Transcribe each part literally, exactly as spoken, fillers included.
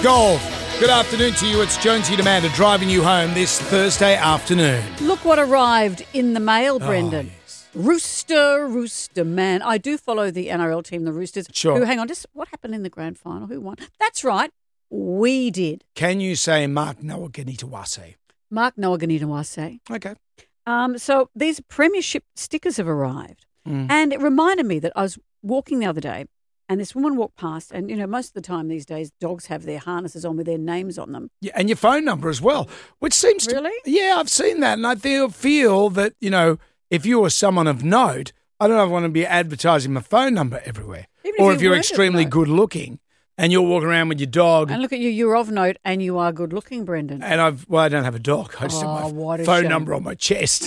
Gold. Good afternoon to you. It's Jonesy and Amanda driving you home this Thursday afternoon. Look what arrived in the mail, Brendan. Oh, yes. Rooster, Rooster Man. I do follow the N R L team, the Roosters. Sure. Who, hang on, just what happened in the grand final? Who won? That's right. We did. Can you say Mark Nawaganitawase? Mark Nawaganitawase. Okay. Um, so these premiership stickers have arrived. Mm. And it reminded me that I was walking the other day and this woman walked past, and, you know, most of the time these days dogs have their harnesses on with their names on them. Yeah, and your phone number as well, which seems to... Really? Yeah, I've seen that, and I feel, feel that, you know, if you were someone of note, I don't want to be advertising my phone number everywhere. Even or if if, you you're weren't of extremely note. good looking and you're walking around with your dog... And look at you, you're of note and you are good looking, Brendan. And I've... Well, I don't have a dog. I just Oh, have what my a phone shame. number on my chest.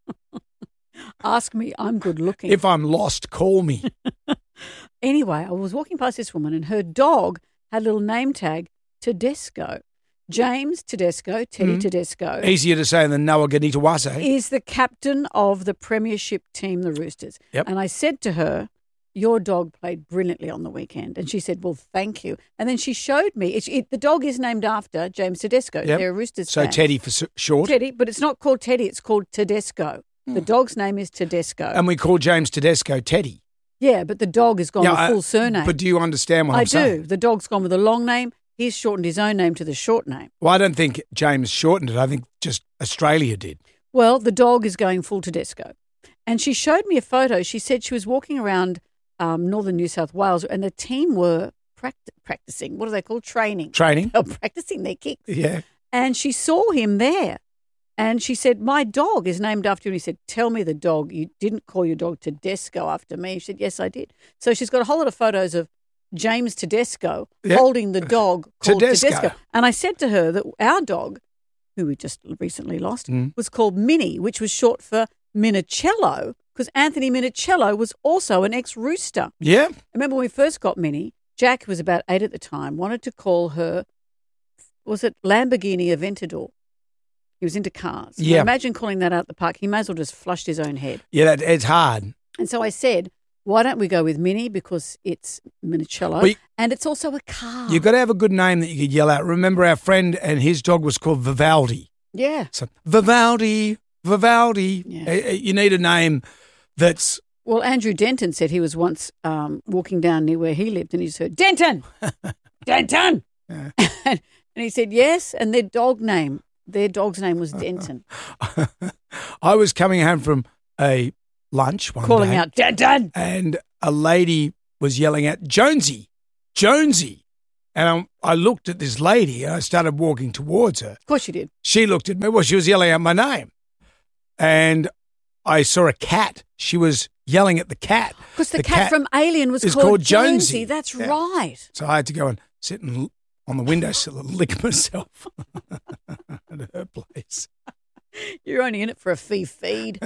Ask me, I'm good looking. If I'm lost, call me. Anyway, I was walking past this woman and her dog had a little name tag, Tedesco. James Tedesco, Teddy Mm. Tedesco, Easier to say than Nawaganitawase. is the captain of the premiership team, the Roosters. Yep. And I said to her, your dog played brilliantly on the weekend. And she said, well, thank you. And then she showed me, it, it, the dog is named after James Tedesco. Yep. They're a Roosters So fan. Teddy for s- short. Teddy, but it's not called Teddy, it's called Tedesco. The dog's name is Tedesco. And we call James Tedesco Teddy. yeah, but the dog has gone Yeah, with I- full surname. But do you understand what I I'm do. saying? The dog's gone with a long name. He's shortened his own name to the short name. Well, I don't think James shortened it. I think just Australia did. Well, the dog is going full Tedesco. And she showed me a photo. She said she was walking around um, northern New South Wales and the team were pract- practicing. What are they called? Training. Training. Oh, practicing their kicks. Yeah. And she saw him there. And she said, my dog is named after you. And he said, tell me the dog. You didn't call your dog Tedesco after me. She said, yes, I did. So she's got a whole lot of photos of James Tedesco Yeah. holding the dog called Tedesco. Tedesco. And I said to her that our dog, who we just recently lost, Mm. was called Minnie, which was short for Minicello, because Anthony Minicello was also an ex-rooster. Yeah. I remember when we first got Minnie, Jack, who was about eight at the time, wanted to call her, was it Lamborghini Aventador? He was into cars. Now, Yeah. imagine calling that out the park. He may as well just flushed his own head. Yeah, that, it's hard. And so I said, why don't we go with Minnie because it's Minicello Well, you- and it's also a car. You've got to have a good name that you could yell out. Remember our friend and his dog was called Vivaldi. Yeah. So Vivaldi, Vivaldi. Yeah. Uh, uh, You need a name that's... Well, Andrew Denton said he was once um, walking down near where he lived and he just heard, Denton! Denton! Yeah. and he said, yes, and their dog name, their dog's name was Denton. I was coming home from a lunch one Calling day. out, Denton! And a lady was yelling out, Jonesy, Jonesy. And I, I looked at this lady and I started walking towards her. Of course you did. She looked at me. Well, she was yelling out my name. And I saw a cat. She was yelling at the cat. Because the, cat, from Alien was is called, called Jonesy. Jonesy. That's Yeah. right. So I had to go and sit and l- on the windowsill and lick myself at her place. You're only in it for a fee feed.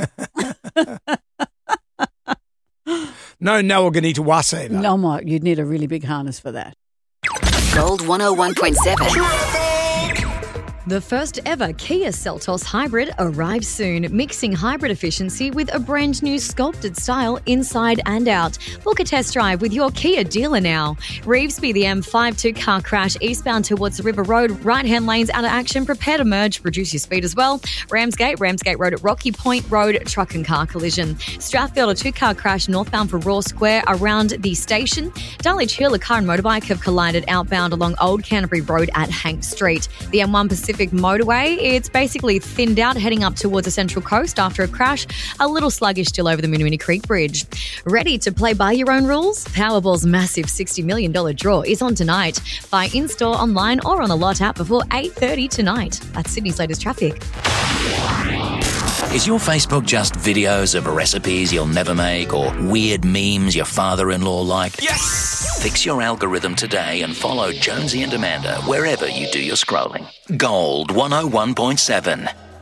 No Nawaganitawase, though. No, Mike, you'd need a really big harness for that. Gold one oh one point seven. The first ever Kia Seltos hybrid arrives soon, mixing hybrid efficiency with a brand new sculpted style inside and out. Book a test drive with your Kia dealer now. Revesby, the M fifty-two car crash eastbound towards the River Road. Right-hand lanes out of action. Prepare to merge. Reduce your speed as well. Ramsgate, Ramsgate Road at Rocky Point Road. Truck and car collision. Strathfield, a two-car crash northbound for Raw Square around the station. Dulwich Hill, a car and motorbike have collided outbound along Old Canterbury Road at Hank Street. The M one Pacific motorway, it's basically thinned out heading up towards the Central Coast after a crash. A little sluggish still over the Minimini Creek Bridge. Ready to play by your own rules? Powerball's massive sixty million dollars draw is on tonight. Buy in-store, online or on the Lot app before eight thirty tonight. That's Sydney's latest traffic. Is your Facebook just videos of recipes you'll never make or weird memes your father-in-law liked? Yes! Fix your algorithm today and follow Jonesy and Amanda wherever you do your scrolling. Gold one oh one point seven.